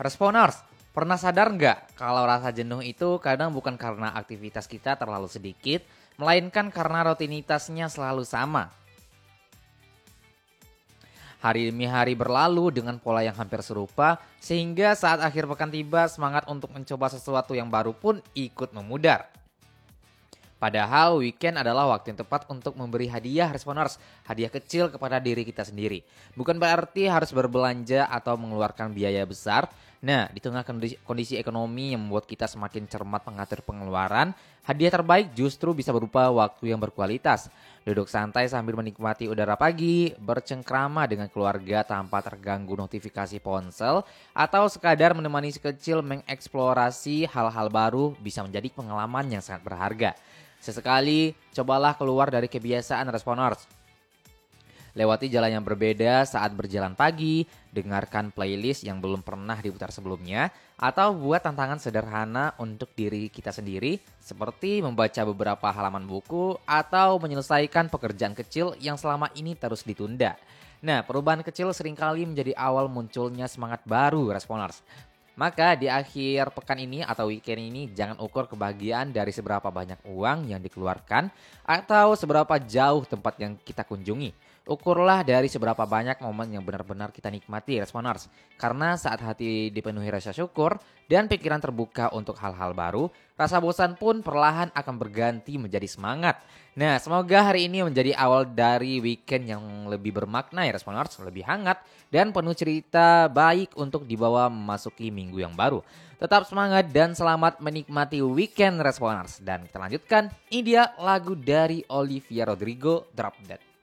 Responers, pernah sadar nggak kalau rasa jenuh itu kadang bukan karena aktivitas kita terlalu sedikit, melainkan karena rutinitasnya selalu sama. Hari demi hari berlalu dengan pola yang hampir serupa, sehingga saat akhir pekan tiba semangat untuk mencoba sesuatu yang baru pun ikut memudar. Padahal weekend adalah waktu yang tepat untuk memberi hadiah responers, hadiah kecil kepada diri kita sendiri. Bukan berarti harus berbelanja atau mengeluarkan biaya besar. Nah, di tengah kondisi ekonomi yang membuat kita semakin cermat mengatur pengeluaran, hadiah terbaik justru bisa berupa waktu yang berkualitas. Duduk santai sambil menikmati udara pagi, bercengkrama dengan keluarga tanpa terganggu notifikasi ponsel, atau sekadar menemani si kecil mengeksplorasi hal-hal baru bisa menjadi pengalaman yang sangat berharga. Sesekali, cobalah keluar dari kebiasaan responers. Lewati jalan yang berbeda saat berjalan pagi, dengarkan playlist yang belum pernah diputar sebelumnya, atau buat tantangan sederhana untuk diri kita sendiri, seperti membaca beberapa halaman buku atau menyelesaikan pekerjaan kecil yang selama ini terus ditunda. Nah, perubahan kecil seringkali menjadi awal munculnya semangat baru responers. Maka di akhir pekan ini atau weekend ini jangan ukur kebahagiaan dari seberapa banyak uang yang dikeluarkan atau seberapa jauh tempat yang kita kunjungi. Ukurlah dari seberapa banyak momen yang benar-benar kita nikmati responers. Karena saat hati dipenuhi rasa syukur dan pikiran terbuka untuk hal-hal baru, rasa bosan pun perlahan akan berganti menjadi semangat. Nah, semoga hari ini menjadi awal dari weekend yang lebih bermakna ya responers, lebih hangat dan penuh cerita baik untuk dibawa memasuki minggu yang baru. Tetap semangat dan selamat menikmati weekend responers. Dan kita lanjutkan, ini dia lagu dari Olivia Rodrigo, Drop Dead.